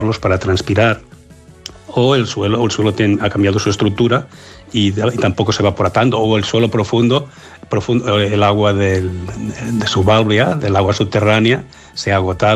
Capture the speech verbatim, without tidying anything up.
para transpirar, o el suelo, o el suelo tiene, ha cambiado su estructura y, y tampoco se va evaporando, o el suelo profundo, profundo el agua del, de Subárbia, del agua subterránea, se ha agotado